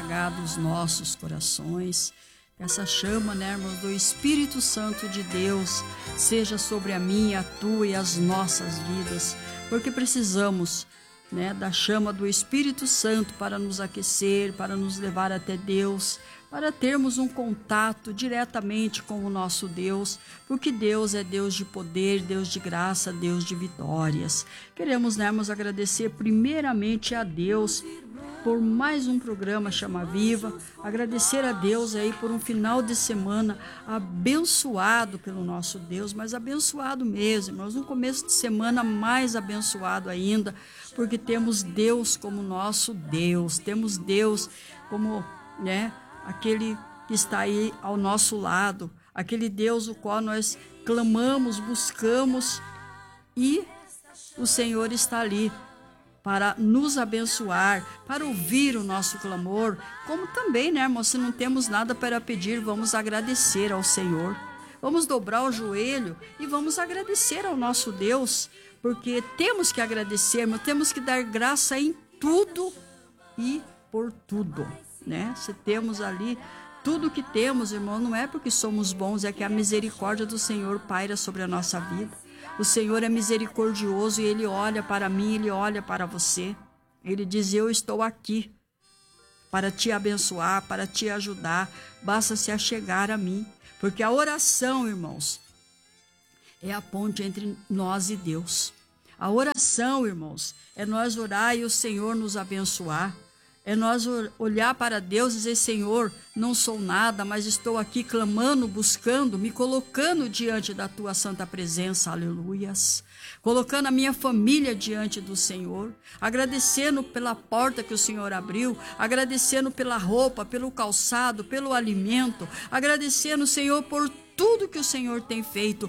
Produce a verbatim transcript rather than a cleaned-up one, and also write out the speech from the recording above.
apagar dos nossos corações. Essa chama, né, irmãos, do Espírito Santo de Deus seja sobre a minha, a tua e as nossas vidas, porque precisamos, né, da chama do Espírito Santo para nos aquecer, para nos levar até Deus, para termos um contato diretamente com o nosso Deus, porque Deus é Deus de poder, Deus de graça, Deus de vitórias. Queremos, né, irmãos, agradecer primeiramente a Deus por mais um programa Chama Viva, agradecer a Deus aí por um final de semana abençoado pelo nosso Deus, mas abençoado mesmo, irmãos, um começo de semana mais abençoado ainda, porque temos Deus como nosso Deus, temos Deus como, né, aquele que está aí ao nosso lado, aquele Deus o qual nós clamamos, buscamos, e o Senhor está ali para nos abençoar, para ouvir o nosso clamor, como também, né, irmão, se não temos nada para pedir, vamos agradecer ao Senhor. Vamos dobrar o joelho e vamos agradecer ao nosso Deus, porque temos que agradecer, mas temos que dar graça em tudo e por tudo, né? Se temos ali tudo que temos, irmão, não é porque somos bons, é que a misericórdia do Senhor paira sobre a nossa vida. O Senhor é misericordioso e Ele olha para mim, Ele olha para você. Ele diz, eu estou aqui para te abençoar, para te ajudar. Basta se achegar a mim. Porque a oração, irmãos, é a ponte entre nós e Deus. A oração, irmãos, é nós orar e o Senhor nos abençoar. É nós olhar para Deus e dizer, Senhor, não sou nada, mas estou aqui clamando, buscando, me colocando diante da Tua santa presença, aleluias. Colocando a minha família diante do Senhor, agradecendo pela porta que o Senhor abriu, agradecendo pela roupa, pelo calçado, pelo alimento, agradecendo, Senhor, por tudo que o Senhor tem feito,